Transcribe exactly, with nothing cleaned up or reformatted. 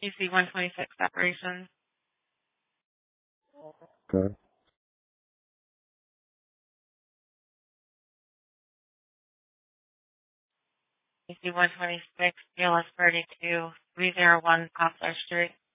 U C one twenty-six operations. Okay. U C one twenty-six, P L S thirty-two, three oh one Poplar Street.